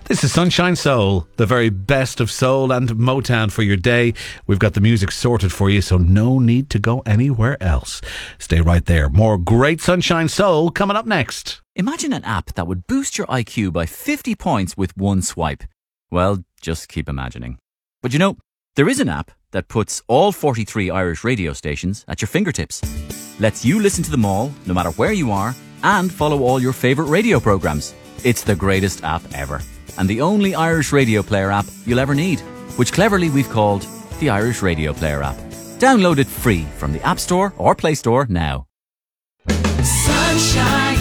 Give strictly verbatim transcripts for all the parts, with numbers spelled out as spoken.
This is Sunshine Soul, the very best of soul and Motown for your day. We've got the music sorted for you, so no need to go anywhere else. Stay right there. More great Sunshine Soul coming up next. Imagine an app that would boost your I Q by fifty points with one swipe. Well, just keep imagining. But you know, there is an app that puts all forty-three Irish radio stations at your fingertips. Lets you listen to them all, no matter where you are, and follow all your favourite radio programmes. It's the greatest app ever. And the only Irish radio player app you'll ever need, which cleverly we've called the Irish Radio Player app. Download it free from the App Store or Play Store now. Sunshine.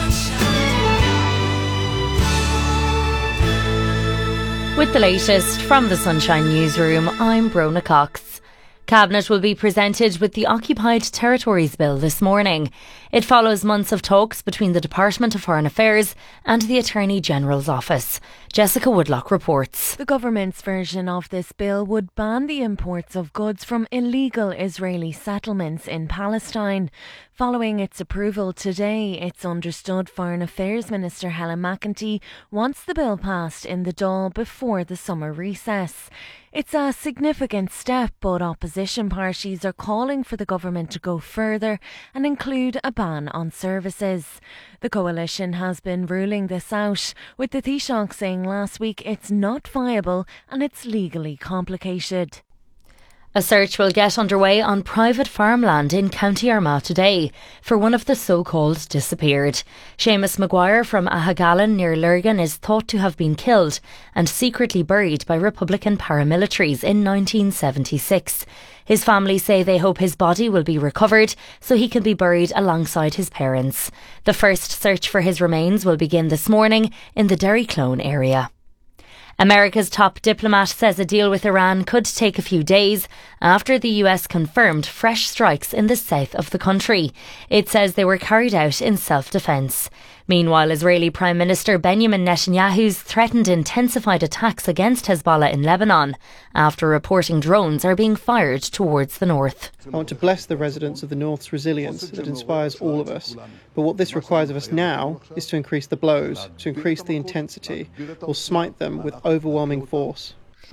With the latest from the Sunshine Newsroom, I'm Brona Cox. Cabinet will be presented with the Occupied Territories Bill this morning. It follows months of talks between the Department of Foreign Affairs and the Attorney General's office. Jessica Woodlock reports. The government's version of this bill would ban the imports of goods from illegal Israeli settlements in Palestine. Following its approval today, it's understood Foreign Affairs Minister Helen McEntee wants the bill passed in the Dáil before the summer recess. It's a significant step, but opposition parties are calling for the government to go further and include a ban on services. The coalition has been ruling this out, with the Taoiseach saying last week it's not viable and it's legally complicated. A search will get underway on private farmland in County Armagh today for one of the so-called disappeared. Seamus Maguire from Ahagallen near Lurgan is thought to have been killed and secretly buried by Republican paramilitaries in nineteen seventy-six. His family say they hope his body will be recovered so he can be buried alongside his parents. The first search for his remains will begin this morning in the Derryclone area. America's top diplomat says a deal with Iran could take a few days after the U S confirmed fresh strikes in the south of the country. It says they were carried out in self-defence. Meanwhile, Israeli Prime Minister Benjamin Netanyahu's threatened intensified attacks against Hezbollah in Lebanon after reporting drones are being fired towards the north. I want to bless the residents of the North's resilience that inspires all of us. But what this requires of us now is to increase the blows, to increase the intensity, or smite them with overwhelming force.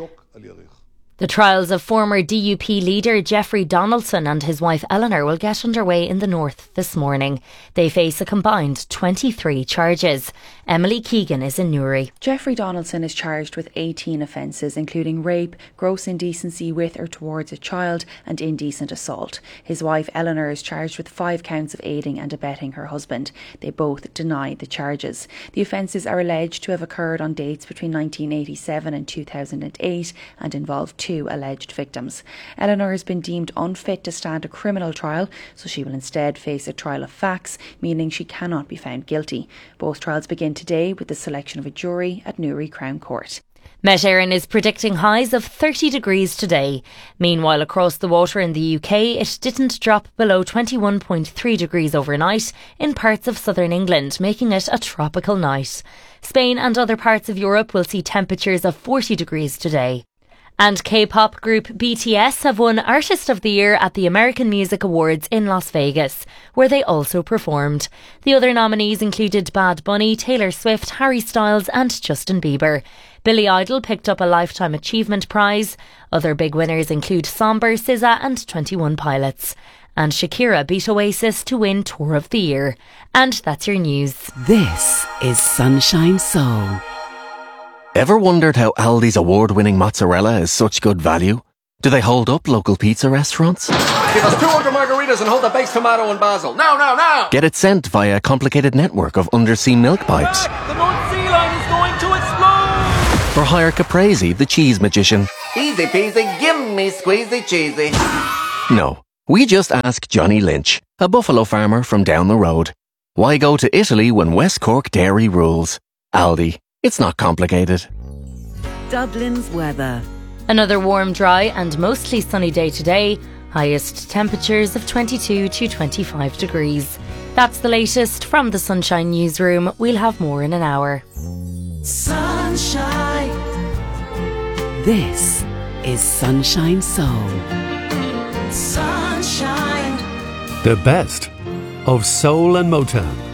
The trials of former D U P leader Jeffrey Donaldson and his wife Eleanor will get underway in the north this morning. They face a combined twenty-three charges. Emily Keegan is in Newry. Jeffrey Donaldson is charged with eighteen offences, including rape, gross indecency with or towards a child and indecent assault. His wife Eleanor is charged with five counts of aiding and abetting her husband. They both deny the charges. The offences are alleged to have occurred on dates between nineteen eighty-seven and two thousand eight and involve two alleged victims. Eleanor has been deemed unfit to stand a criminal trial, so she will instead face a trial of facts, meaning she cannot be found guilty. Both trials begin today with the selection of a jury at Newry Crown Court. Met Éireann is predicting highs of thirty degrees today. Meanwhile, across the water in the U K, it didn't drop below twenty-one point three degrees overnight in parts of southern England, making it a tropical night. Spain and other parts of Europe will see temperatures of forty degrees today. And K-pop group B T S have won Artist of the Year at the American Music Awards in Las Vegas, where they also performed. The other nominees included Bad Bunny, Taylor Swift, Harry Styles and Justin Bieber. Billy Idol picked up a Lifetime Achievement Prize. Other big winners include Somber, S Z A and twenty-one Pilots. And Shakira beat Oasis to win Tour of the Year. And that's your news. This is Sunshine Soul. Ever wondered how Aldi's award-winning mozzarella is such good value? Do they hold up local pizza restaurants? Give us two hundred margaritas and hold the baked tomato and basil. Now, now, now! Get it sent via a complicated network of undersea milk pipes. The North Sea Line is going to explode! Or hire Caprese, the cheese magician. Easy peasy, give me squeezy cheesy. No, we just ask Johnny Lynch, a buffalo farmer from down the road. Why go to Italy when West Cork dairy rules? Aldi. It's not complicated. Dublin's weather. Another warm, dry and mostly sunny day today. Highest temperatures of twenty-two to twenty-five degrees. That's the latest from the Sunshine Newsroom. We'll have more in an hour. Sunshine. This is Sunshine Soul. Sunshine. The best of soul and Motown.